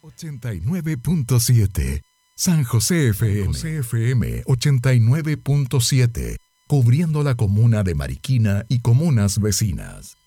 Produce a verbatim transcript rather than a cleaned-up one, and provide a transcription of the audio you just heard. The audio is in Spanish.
ochenta y nueve punto siete. San José F M. José F M ochenta y nueve punto siete. Cubriendo la comuna de Mariquina y comunas vecinas.